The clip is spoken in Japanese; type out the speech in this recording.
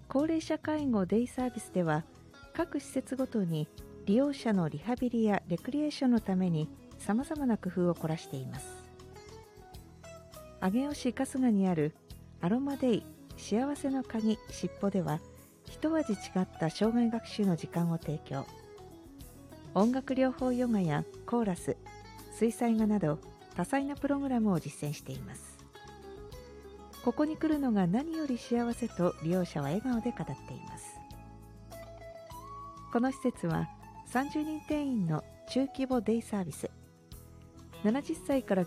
高齢者介護デイサービスでは、各施設ごとに利用者のリハビリやレクリエーションのために様々な工夫を凝らしています。上尾市春日にあるアロマデイ幸せの鍵しっぽでは、一味違った障害学習の時間を提供。音楽療法ヨガやコーラス、水彩画など多彩なプログラムを実践しています。ここに来るのが何より幸せと利用者は笑顔で語っています。この施設は30人定員の中規模デイサービス。70歳から